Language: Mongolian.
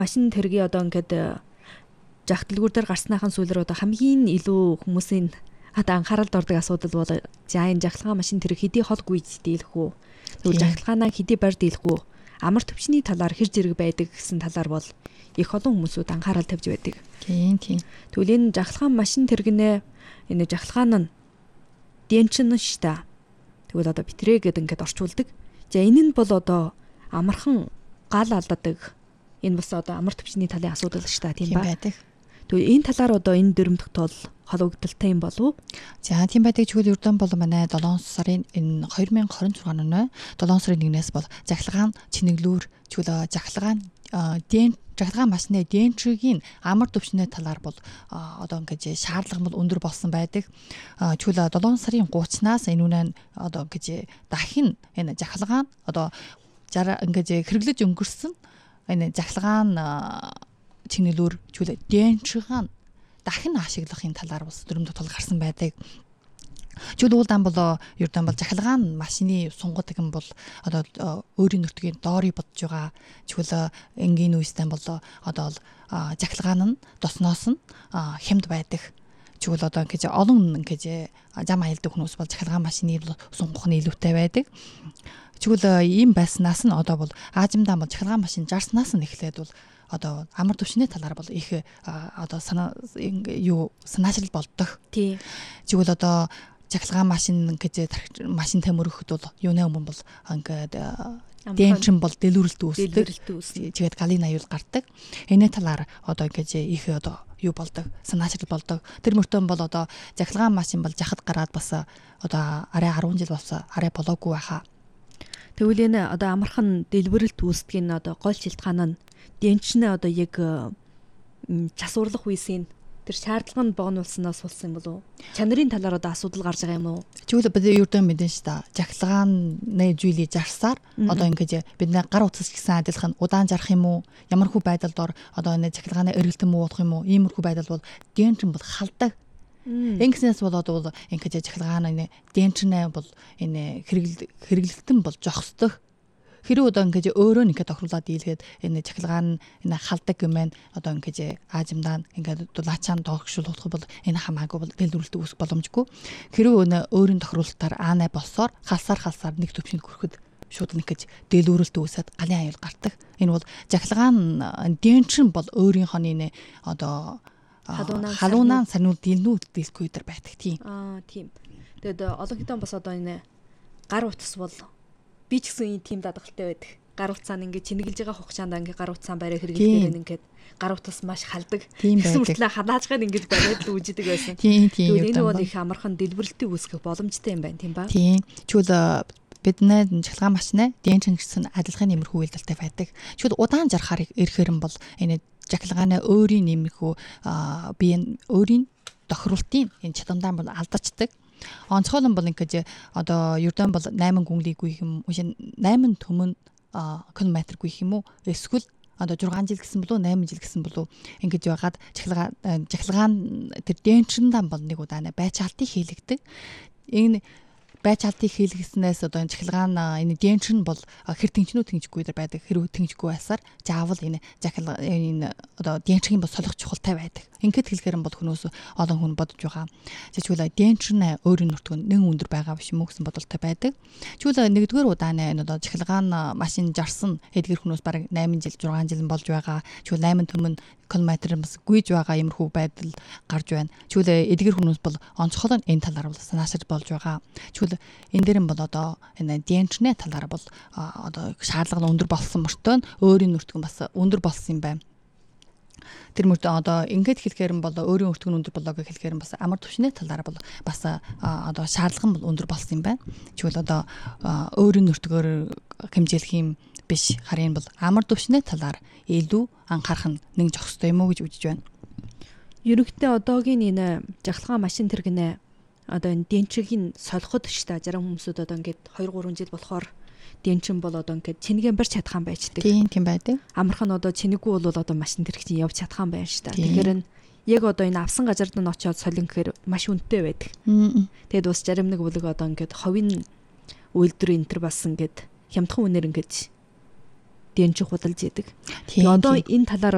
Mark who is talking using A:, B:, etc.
A: машин тэргийн одоо ингээд жах дэлгүүр дээр гарсныхан сүүлээр одоо хамгийн илүү хүмүүсийн одоо анхааралд ордог асуудал бол за энэ жахлагаа машин тэрэг хэдий хол гүйж дийлэх үү? Тэгвэл жахлагаанаа хэдий барь дийлэх үү? Амар төвчний талаар хэр зэрэг байдаг гэсэн талаар бол их олон хүмүүсүүд анхаарал тавьж байдаг.
B: Тийм.
A: Тэгвэл энэ жахлагаан машин тэргэнэ энэ жахлагаан нь дэнчин штэ. Тэгвэл одоо битрэ гэдэг ингээд орчуулдаг. За энэ нь бол одоо амархан гал алдадаг. Энэ бас одоо амар төвчний талын асуудал штэ тийм ба. Тэгвэл энэ талаар одоо энэ дөрөмдөх тул холбогдолтой юм болов уу?
B: За тийм байдаг. Чигүүл ердөө бол манай 7 сарын энэ 2026 оны 7 сарын 1-ээс бол жахлагаан чинэглүүр чигүүл жахлагаан машины дэнчигийн амар төвчний талаар бол одоо ингэж шаардлага бол өндөр болсон байдаг. Чигүүл 7 сарын 30-наас энэ үнэ одоо ингэж дахин энэ жахлагаан одоо ингэж хэрэглэж өнгөрсөн энэ жахлагаан чинэглүүр чигүүл дэнчигаан дахин ашиглахын талаар бас дөрөмдөх тул гарсан байдаг. Чигүүл уулдан бол ердөө бол жахлагаан машины сунгад гэн бол одоо өөрийн нутгийн доорыг бодж байгаа. Чигүүл энгийн үестэй бол одоо жахлагаан нь досноос нь хямд байдаг. Чигүүл одоо ингэж олон ингэж зам аялдаг хүмүүс бол жахлагаан машины сунгах нь илүүтэй байдаг. Чигүүл ийм байснаас нь одоо бол аажимдаа бол жахлагаан машин жарснаас нь эхлээд бол одоо амар төвчний талаар бол их одоо санаачрал болдог.
A: Тийм.
B: Чигүүл одоо жахлагаан машин гэж машин тамирахд бол юунаа өмнө бол ингээд дэнчин бол дэлгүүрэлт үүсдэг. Чигээд галын аюул гардаг. Энэ талаар одоо ингэж их одоо юу болдог, санаачрал болдог. Тэр мөртөө бол одоо жахлагаан машин бол жахад гараад бас одоо арай 10 жил болсон арай болоогүй байхаа.
A: Тэгвэл энэ одоо амархан дэлгүүрэлт үүсдгийн одоо гол шилтгаан нь дэнчнээ одоо яг часуурлах үеийн тэр шаардлага нь богонуулснаас болсон юм болов уу? Чанарын талаар одоо асуудал гарч байгаа юм уу?
B: Чигүүл бид ердөө мэдэн ш та. Жахлагааны жүйли жарсаар одоо ингэж бид гар утас гэсэн адилхан удаан жарах юм уу? Ямархүү байдалд одоо энэ жахлагааны эргэлтэн муудах юм уу? Иймэрхүү байдал бол дэнчин бол халдаг. Ингэснээс бол одоо ингэж жахлагааны дэнчнээ бол энэ хэрэглэгтэн бол жогсдог. Хэрэг одоо ингэж өөрөө ингээд тохируулаад дийлгээд энэ жахлагаан энэ халдаг юм байна. Одоо ингэж аажимдаа ингээд дулаачаан догшуулах бол энэ хамаагүй бол дэлгүүрэлт үүсэх боломжгүй. Хэрэг өөрийн тохируулалтаар аанаа болсоор халсаар нэг төвшөнд хүрэхэд шууд нэг гэж дэлгүүрэлт үүсээд галын аюул гардаг. Энэ бол жахлагаан дэнчин бол өөрийнх нь энэ одоо халуунaan сарнууд дийлнүүд дээр байдаг тийм.
A: Тийм. Тэгээд олон хэдэн бас одоо энэ гар утас бол би ч гэсэн тийм дадгалтай байдаг. Гар утсаа нь ингээд чинэглэж байгаа хугацаанд ингээд гар утсаа барай хэрэглэхээр ингээд гар утас маш халдаг. Гэсэн мэтлээ ханаажгаад ингээд бариад үүждэг байсан.
B: Тийм.
A: Энэ бол их амархан дэлбэрэлтийг үүсгэх боломжтой юм байна, тийм ба?
B: Тийм. Чигүүл бидний жахлагаан машины дэнчин гэсэн адилхан нэмэрхүү үйлдэлтэй байдаг. Чигүүл удаан жарахаар ирэхээр бол энэ жахлагааны өөрийн нэмэрхүү биеийн өөрийн тохируултын энэ чадамдаа бол алдчихдаг. Онцгойлон бол ингэж одоо ердөө бол 8 гүнлийг гүйх юм уу 8 төмөн километр гүйх юм уу эсвэл одоо 6 жил гэсэн болов 8 жил гэсэн болов ингэж яагаад жахлагаан тэр дэнчиндаа бол нэг удаа байцаалтыг хийлэгдэг. Энэ байцаалтыг хийлгэснээс одоо жахлагаан энэ дэнчин бол хэр тэнчнүү тэнгжгүй дээр байдаг. Хэрэг тэнгжгүй байсаар заавал энэ жахлагаан одоо дэнчгийн бол солих чухалтай байдаг. Ингээд хэлэхээр бол хүмүүс олон хүн бодож байгаа. Жишээлбэл дэнчин өөрийн нутгийн нэг өндөр байгаа биш юм уу гэсэн бодолтой байдаг. Жишээлбэл нэгдүгээр удааны энэ одоо жахлагаан машин жарсан эдгээр хүмүүс бараг 8 жил 6 жил болж байгаа. Жишээлбэл 8 төмөн километр бас гүйж байгаа юмрхүү байдал гарч байна. Жишээлбэл эдгээр хүмүүс бол онцгойлон энэ талаар бол санаачрал болж байгаа. Жишээлбэл энэ дээр бол одоо энэ дэнчний талаар бол одоо шаардлага нь өндөр болсон мөртөө өөрийн нутгийн бас өндөр болсон юм байна. Тэр мөртөө одоо ингээд хэлэхээр бол өөрийн өртгөн өндөр болоо гэж хэлэхээр бас амар төвчний талаар бол бас одоо шаардлага нь бол өндөр болсон юм байна. Жишээл одоо өөрийн өртгөөр хэмжээлэх юм биш харин бол амар төвчний талаар илүү анхаарах нь нэг зохистой юм уу гэж үзэж байна.
A: Ерөнхийдөө одоогийн энэ жахлагаан машин тэргэнэ одоо энэ дэнчигийн солиход ч та зарим хүмүүсүүд одоо ингээд 2-3 жил болохоор дэнчин бол одоо ингээд чингэн барьж чадхаан байждаг.
B: Тийм байдаг.
A: Амархан одоо чинэггүй бол одоо машин тэрэгч явж чадхаан байна ш та. Тэгэхээр яг одоо энэ авсан газард нь очиод солин гэхээр маш үнэтэй байдаг. Тэгэд бас зарим нэг бүлэг одоо ингээд ховын үйлдвэр энэ төр бас ингээд хямдхан үнээр ингээд дэнчин худалж яадаг. Тэгээ одоо энэ талаар